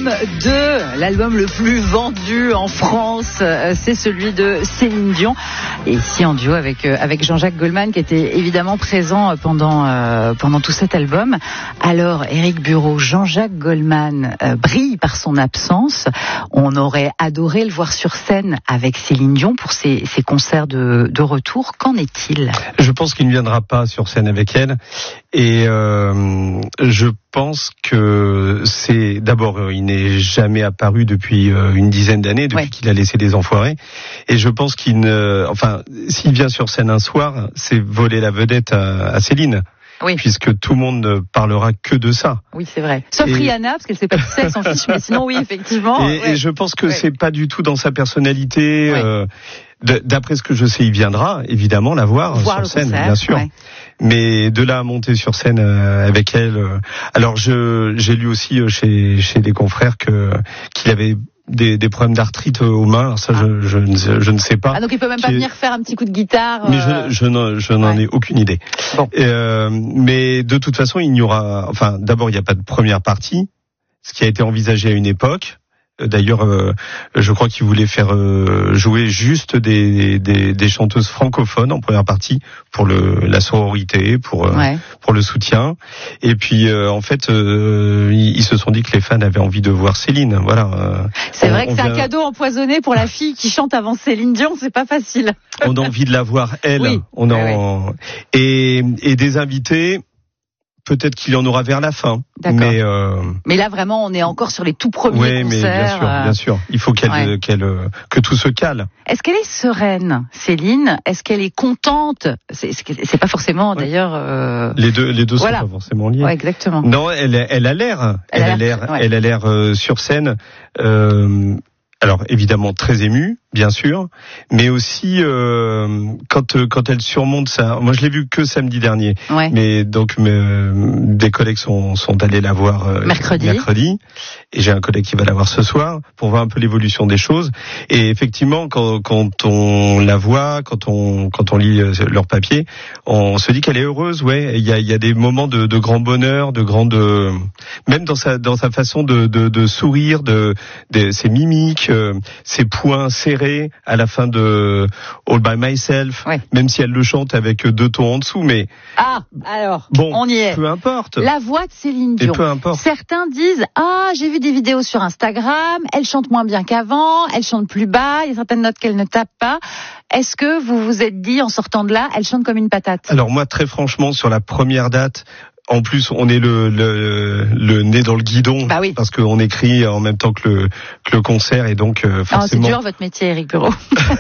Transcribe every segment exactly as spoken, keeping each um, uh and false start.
L'album deux, l'album le plus vendu en France, c'est celui de Céline Dion. Et ici en duo avec, avec Jean-Jacques Goldman, qui était évidemment présent pendant, euh, pendant tout cet album. Alors, Éric Bureau, Jean-Jacques Goldman euh, brille par son absence. On aurait adoré le voir sur scène avec Céline Dion pour ses, ses concerts de, de retour. Qu'en est-il ? Je pense qu'il ne viendra pas sur scène avec elle. Et euh, je pense que c'est... D'abord, il n'est jamais apparu depuis euh, une dizaine d'années, depuis ouais. qu'il a laissé Les Enfoirés. Et je pense qu'il ne... Enfin, s'il vient sur scène un soir, c'est voler la vedette à, à Céline. Oui. Puisque tout le monde ne parlera que de ça. Oui, c'est vrai. Sauf et... Rihanna, parce qu'elle sait pas qui c'est, elle s'en fiche, mais sinon, oui, effectivement. Et, ouais. et je pense que ouais. c'est pas du tout dans sa personnalité. Ouais. Euh, d'après ce que je sais, il viendra, évidemment, la voir, voir sur scène, concert, bien sûr. Ouais. Mais de là à monter sur scène euh, avec elle. Euh... Alors, je, j'ai lu aussi euh, chez, chez des confrères que, qu'il avait Des, des problèmes d'arthrite aux mains, alors ça ah. je, je, je, je ne sais pas. Ah donc il peut même pas venir faire un petit coup de guitare. Mais euh... je, je, n'en, je n'en ouais. ai aucune idée. Bon. Euh, mais de toute façon il n'y aura, enfin d'abord il n'y a pas de première partie, ce qui a été envisagé à une époque. D'ailleurs, euh, je crois qu'ils voulaient faire euh, jouer juste des, des, des chanteuses francophones en première partie pour le, la sororité, pour euh, ouais. pour le soutien. Et puis, euh, en fait, euh, ils, ils se sont dit que les fans avaient envie de voir Céline. Voilà. Euh, c'est on, vrai que c'est vient... un cadeau empoisonné pour la fille qui chante avant Céline Dion. C'est pas facile. On a envie de la voir elle. Oui. On en oui, oui. et et des invités. Peut-être qu'il y en aura vers la fin. D'accord. Mais, euh... mais là, vraiment, on est encore sur les tout premiers oui, concerts. Oui, mais bien sûr, euh... bien sûr. Il faut qu'elle, ouais. qu'elle, que tout se cale. Est-ce qu'elle est sereine, Céline ? Est-ce qu'elle est contente ? c'est, c'est pas forcément, ouais. d'ailleurs... Euh... Les deux, les deux voilà. sont pas forcément liés. Ouais, exactement. Non, elle, elle a l'air. Elle, elle a l'air, ouais. elle a l'air euh, sur scène... Euh... Alors évidemment très émue, bien sûr, mais aussi euh, quand quand elle surmonte ça. Moi je l'ai vu que samedi dernier, ouais. mais donc mes, des collègues sont sont allés la voir euh, mercredi. mercredi, et j'ai un collègue qui va la voir ce soir pour voir un peu l'évolution des choses. Et effectivement, quand quand on la voit, quand on quand on lit leur papier, on se dit qu'elle est heureuse. Ouais, il y a il y a des moments de, de grand bonheur, de grande, même dans sa dans sa façon de de, de sourire, de, de ses mimiques. Euh, ses poings serrés à la fin de All by Myself, ouais. même si elle le chante avec deux tons en dessous, mais ah alors bon, on y est. Peu importe. La voix de Céline Dion. Et peu importe. Certains disent ah j'ai vu des vidéos sur Instagram, elle chante moins bien qu'avant, elle chante plus bas, il y a certaines notes qu'elle ne tape pas. Est-ce que vous vous êtes dit en sortant de là, elle chante comme une patate ? Alors moi très franchement sur la première date. En plus, on est le, le, le nez dans le guidon, bah oui. parce qu'on écrit en même temps que le, que le concert, et donc euh, forcément. Non, c'est dur votre métier, Éric Bureau.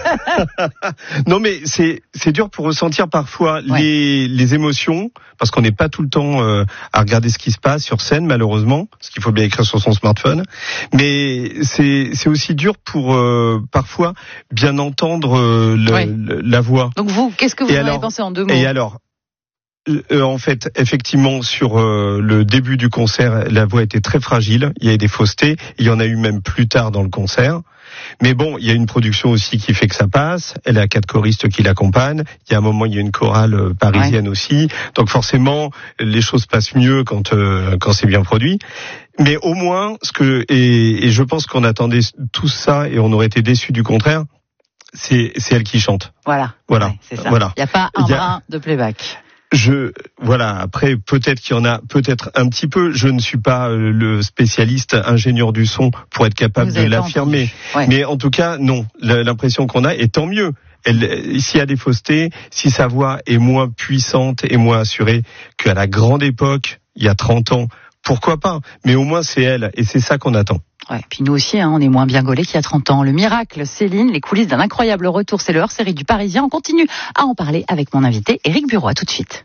Non, mais c'est c'est dur pour ressentir parfois ouais. les les émotions, parce qu'on n'est pas tout le temps euh, à regarder ce qui se passe sur scène, malheureusement, parce qu'il faut bien écrire sur son smartphone. Mais c'est c'est aussi dur pour euh, parfois bien entendre euh, le, ouais. le, la voix. Donc vous, qu'est-ce que vous et en alors, avez pensé en deux mots ? Et alors. Euh, en fait, effectivement, sur euh, le début du concert, la voix était très fragile. Il y avait des faussetés. Il y en a eu même plus tard dans le concert. Mais bon, il y a une production aussi qui fait que ça passe. Elle a quatre choristes qui l'accompagnent. Il y a un moment, il y a une chorale parisienne ouais. aussi. Donc forcément, les choses passent mieux quand euh, quand c'est bien produit. Mais au moins, ce que et, et je pense qu'on attendait tout ça et on aurait été déçus du contraire. C'est c'est elle qui chante. Voilà. Voilà. Ouais, c'est ça. Voilà. Il n'y a pas un a... brin de playback. Je voilà après peut-être qu'il y en a peut-être un petit peu. Je ne suis pas euh, le spécialiste ingénieur du son pour être capable de l'affirmer. Ouais. Mais en tout cas non. L'impression qu'on a et tant mieux. Elle, s'il y a des faussetés, si sa voix est moins puissante et moins assurée qu'à la grande époque, il y a trente ans, pourquoi pas ? Mais au moins c'est elle et c'est ça qu'on attend. Ouais, puis nous aussi, hein, on est moins bien gaulés qu'il y a trente ans. Le miracle, Céline, les coulisses d'un incroyable retour, c'est le hors-série du Parisien. On continue à en parler avec mon invité, Éric Bureau. À tout de suite.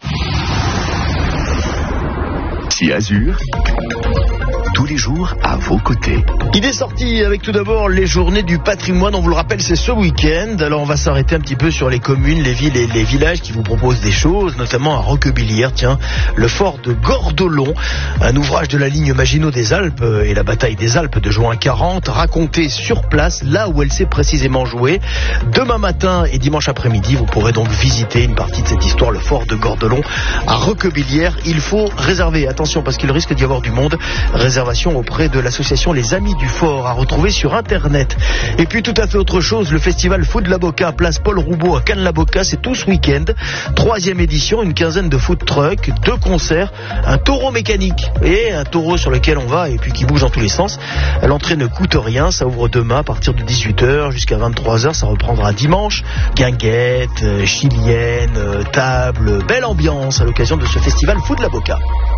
Si Azur, tous les jours à vos côtés. Il est sorti avec tout d'abord les journées du patrimoine. On vous le rappelle, c'est ce week-end. Alors on va s'arrêter un petit peu sur les communes, les villes et les villages qui vous proposent des choses, notamment à Roquebillière, tiens, le fort de Gordelon, un ouvrage de la ligne Maginot des Alpes et la bataille des Alpes de juin quarante, raconté sur place, là où elle s'est précisément jouée. Demain matin et dimanche après-midi, vous pourrez donc visiter une partie de cette histoire, le fort de Gordelon à Roquebillière. Il faut réserver, attention parce qu'il risque d'y avoir du monde. Réservation informations auprès de l'association Les Amis du Fort, à retrouver sur Internet. Et puis tout à fait autre chose, le festival Food La Boca, place Paul Roubaud à Cannes-la-Boca, c'est tout ce week-end. Troisième édition, une quinzaine de food trucks, deux concerts, un taureau mécanique. Et un taureau sur lequel on va et puis qui bouge dans tous les sens. L'entrée ne coûte rien, ça ouvre demain à partir de dix-huit heures jusqu'à vingt-trois heures, ça reprendra dimanche. Guinguette, euh, chilienne, euh, table, belle ambiance à l'occasion de ce festival Food La Boca.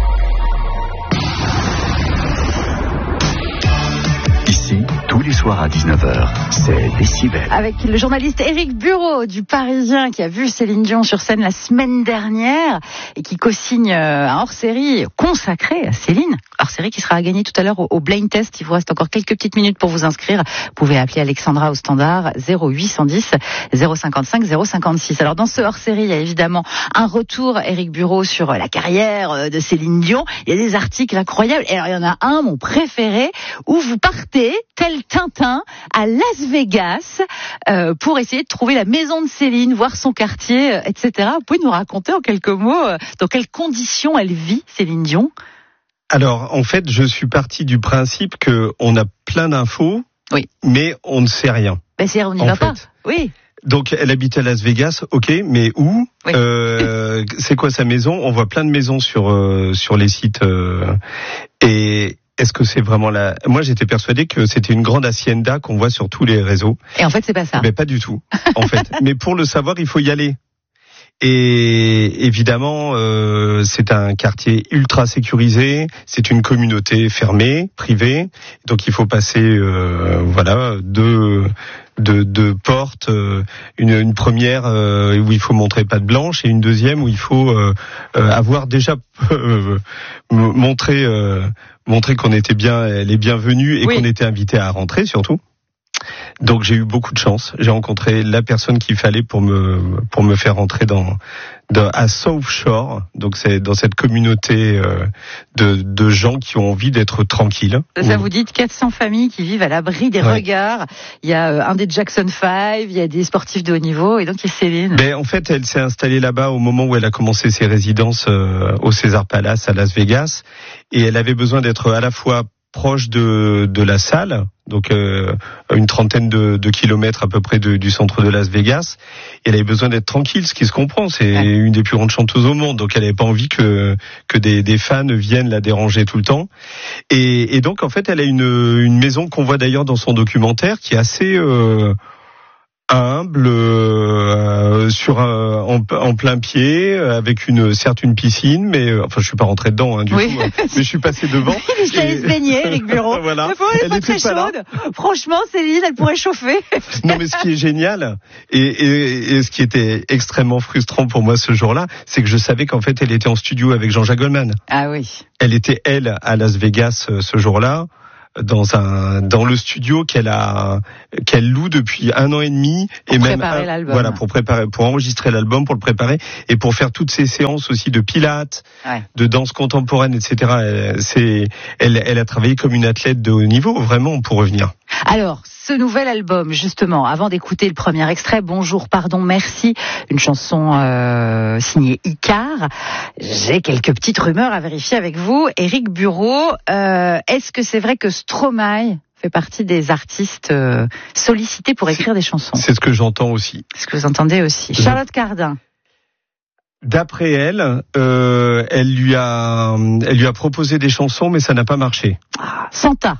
Ici, tous les soirs à dix-neuf heures, c'est Décibel. Avec le journaliste Éric Bureau du Parisien qui a vu Céline Dion sur scène la semaine dernière et qui co-signe un hors-série consacré à Céline. Hors-série qui sera à gagner tout à l'heure au, au Blind Test. Il vous reste encore quelques petites minutes pour vous inscrire. Vous pouvez appeler Alexandra au standard zéro huit cent dix zéro cinquante-cinq zéro cinquante-six. Alors dans ce hors-série, il y a évidemment un retour, Éric Bureau, sur la carrière de Céline Dion. Il y a des articles incroyables. Et alors il y en a un, mon préféré, où vous partez, tel Tintin, à Las Vegas euh, pour essayer de trouver la maison de Céline, voir son quartier, euh, et cetera. Vous pouvez nous raconter en quelques mots euh, dans quelles conditions elle vit, Céline Dion? Alors, en fait, je suis parti du principe qu'on a plein d'infos, oui, mais on ne sait rien. Ben c'est, on n'y va fait. pas. Oui. Donc, elle habite à Las Vegas, ok, mais où? Oui. euh, C'est quoi sa maison? On voit plein de maisons sur euh, sur les sites euh, et est-ce que c'est vraiment la... Moi, j'étais persuadé que c'était une grande hacienda qu'on voit sur tous les réseaux. Et en fait, c'est pas ça. Mais pas du tout, en fait. Mais pour le savoir, il faut y aller. Et évidemment, euh, c'est un quartier ultra sécurisé. C'est une communauté fermée, privée. Donc, il faut passer, euh, voilà, deux, deux, deux portes. Euh, une, une première euh, où il faut montrer patte blanche et une deuxième où il faut euh, euh, avoir déjà euh, montré. Euh, montrer qu'on était bien les bienvenus et oui, qu'on était invité à rentrer surtout. Donc j'ai eu beaucoup de chance. J'ai rencontré la personne qu'il fallait pour me pour me faire rentrer dans, dans à South Shore. Donc c'est dans cette communauté euh, de de gens qui ont envie d'être tranquilles. Ça, vous dites quatre cents familles qui vivent à l'abri des ouais. regards. Il y a euh, un des Jackson Five, il y a des sportifs de haut niveau et donc il y a Céline. Ben en fait, elle s'est installée là-bas au moment où elle a commencé ses résidences euh, au Caesars Palace à Las Vegas et elle avait besoin d'être à la fois proche de de la salle, donc euh, une trentaine de, de kilomètres à peu près de, du centre de Las Vegas. Et elle avait besoin d'être tranquille, ce qui se comprend. C'est ouais. une des plus grandes chanteuses au monde, donc elle n'avait pas envie que que des, des fans viennent la déranger tout le temps. Et, et donc en fait, elle a une une maison qu'on voit d'ailleurs dans son documentaire, qui est assez euh, humble, euh, sur un, en, en plein pied, avec une certes une piscine, mais euh, enfin je suis pas rentré dedans hein, du oui. tout, hein, mais je suis passé devant. Il se laisse baigner, Éric Bureau. Voilà. Mais bon, elle est pas très chaude. Là. Franchement, Céline, elle pourrait chauffer. Non, mais ce qui est génial et, et, et ce qui était extrêmement frustrant pour moi ce jour-là, c'est que je savais qu'en fait elle était en studio avec Jean-Jacques Goldman. Ah oui. Elle était elle à Las Vegas ce jour-là, dans un dans le studio qu'elle a qu'elle loue depuis un an et demi pour et même préparer l'album. Voilà, pour préparer pour enregistrer l'album, pour le préparer et pour faire toutes ces séances aussi de pilates, ouais. de danse contemporaine, et cetera. Elle, c'est elle elle a travaillé comme une athlète de haut niveau vraiment pour revenir. Alors, ce nouvel album, justement, avant d'écouter le premier extrait, Bonjour, pardon, merci, une chanson euh, signée Icar, j'ai quelques petites rumeurs à vérifier avec vous. Éric Bureau, euh, est-ce que c'est vrai que Stromae fait partie des artistes euh, sollicités pour écrire c'est, des chansons? C'est ce que j'entends aussi. C'est ce que vous entendez aussi. Charlotte Cardin. D'après elle, euh, elle lui a, elle lui a proposé des chansons, mais ça n'a pas marché. Ah, Santa.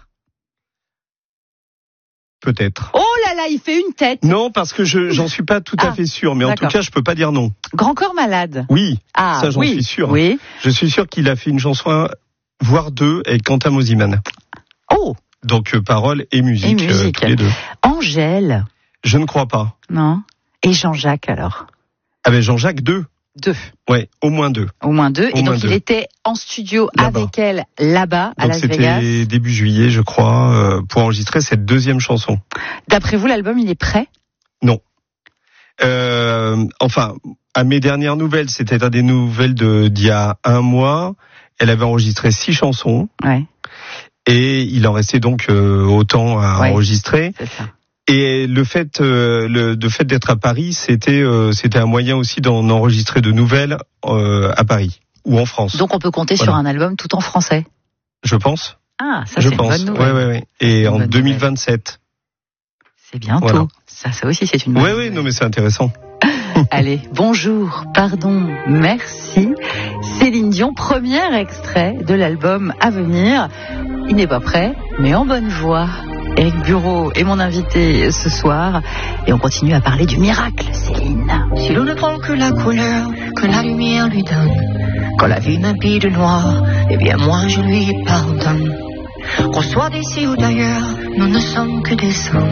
Peut-être. Oh là là, il fait une tête. Non, parce que je j'en suis pas tout à ah, fait sûr, mais d'accord. En tout cas, je peux pas dire non. Grand Corps Malade. Oui, ah, ça j'en oui, suis sûr. Oui. Je suis sûr qu'il a fait une chanson, voire deux, avec Quentin Mosimann. Oh. Donc euh, paroles et musique, et musique. Euh, tous les deux. Angèle. Je ne crois pas. Non. Et Jean-Jacques alors? Ah ben Jean-Jacques deux. Deux. Ouais, au moins deux. Au moins deux. Au et moins donc deux. il était en studio là-bas. Avec elle là-bas à donc Las Vegas. C'était début juillet, je crois, euh, pour enregistrer cette deuxième chanson. D'après vous, l'album il est prêt? Non. Euh, enfin, à mes dernières nouvelles, c'était à des nouvelles de d'il y a un mois. Elle avait enregistré six chansons. Ouais. Et il en restait donc euh, autant à ouais, enregistrer. C'est ça. Et le fait, euh, le de fait d'être à Paris, c'était euh, c'était un moyen aussi d'en enregistrer de nouvelles euh, à Paris ou en France. Donc on peut compter voilà. sur un album tout en français. Je pense. Ah, ça je c'est pense. une bonne nouvelle. Ouais, ouais, ouais. Et Une en bonne deux mille vingt-sept. C'est bientôt. Voilà. Ça, ça aussi c'est une bonne Ouais, nouvelle. ouais, non mais c'est intéressant. Allez, bonjour, pardon, merci. Céline Dion, premier extrait de l'album à venir. Il n'est pas prêt, mais en bonne voie. Éric Bureau est mon invité ce soir. Et on continue à parler du miracle, Céline. Si l'on ne prend que la couleur que la lumière lui donne, quand la vie m'habille de noir, eh bien moi je lui pardonne. Qu'on soit d'ici ou d'ailleurs, nous ne sommes que des hommes.